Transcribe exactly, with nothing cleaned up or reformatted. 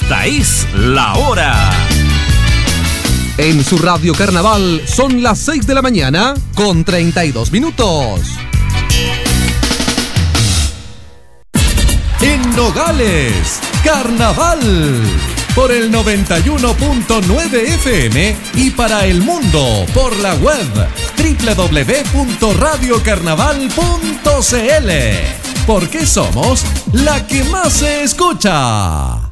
Esta es la hora. En su radio Carnaval son las seis de la mañana con treinta y dos minutos. En Nogales, Carnaval, por el noventa y uno punto nueve F M y para el mundo por la web doble u doble u doble u punto radio carnaval punto c l, porque somos la que más se escucha.